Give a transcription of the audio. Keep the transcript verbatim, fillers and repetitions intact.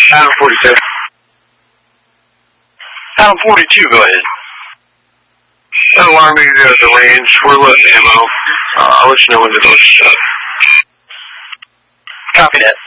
Adam forty-two. Adam forty-two, go ahead. Alarm meter at the range. We're low ammo. Uh, I'll let you know when to go shut. Copy that.